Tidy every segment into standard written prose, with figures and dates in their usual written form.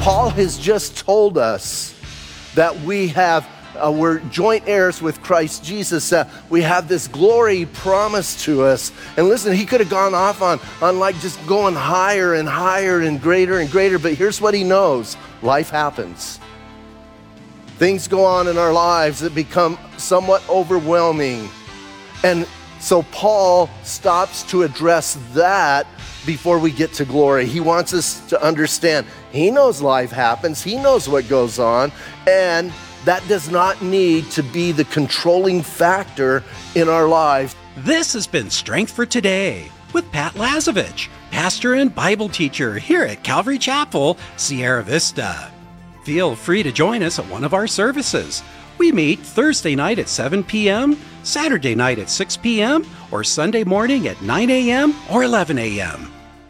Paul has just told us that we're joint heirs with Christ Jesus. We have this glory promised to us. And listen, he could have gone off on like just going higher and higher and greater, but here's what he knows. Life happens. Things go on in our lives that become somewhat overwhelming. And so Paul stops to address that before we get to glory. He wants us to understand he knows life happens, he knows what goes on, and that does not need to be the controlling factor in our lives. This has been Strength for Today with Pat Lazovich, pastor and Bible teacher here at Calvary Chapel, Sierra Vista. Feel free to join us at one of our services. We meet Thursday night at 7 p.m., Saturday night at 6 p.m., or Sunday morning at 9 a.m. or 11 a.m.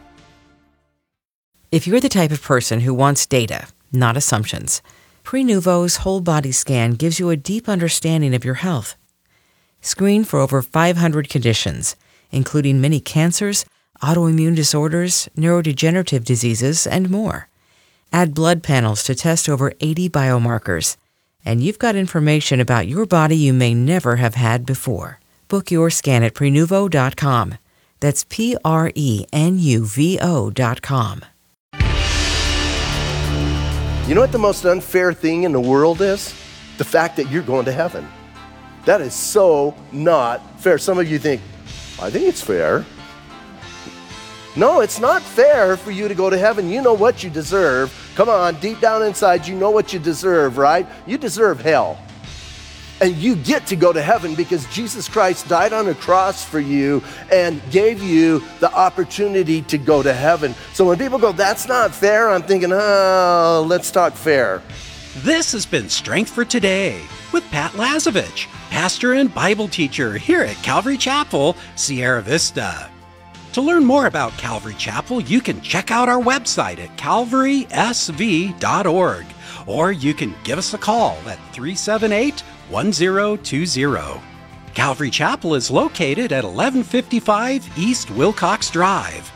If you're the type of person who wants data, not assumptions, Prenuvo's whole body scan gives you a deep understanding of your health. Screen for over 500 conditions, including many cancers, autoimmune disorders, neurodegenerative diseases, and more. Add blood panels to test over 80 biomarkers, and you've got information about your body you may never have had before. Book your scan at Prenuvo.com. That's Prenuvo.com. You know what the most unfair thing in the world is? The fact that you're going to heaven. That is so not fair. Some of you think, I think it's fair. No, it's not fair for you to go to heaven. You know what you deserve. Come on, deep down inside, you know what you deserve, right? You deserve hell. And you get to go to heaven because Jesus Christ died on a cross for you and gave you the opportunity to go to heaven. So when people go, that's not fair, I'm thinking, oh, let's talk fair. This has been Strength for Today with Pat Lazovich, pastor and Bible teacher here at Calvary Chapel, Sierra Vista. To learn more about Calvary Chapel, you can check out our website at calvarysv.org, or you can give us a call at 378-1020. Calvary Chapel is located at 1155 East Wilcox Drive.